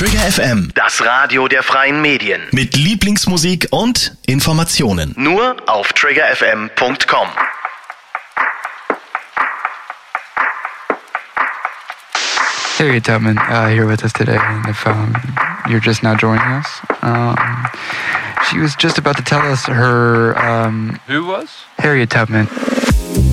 Trigger FM, Das Radio der freien Medien. mit Lieblingsmusik und Informationen. Nur auf triggerfm.com. Harriet Tubman here with us today, and if you're just now joining us, she was just about to tell us her... Who was? Harriet Tubman.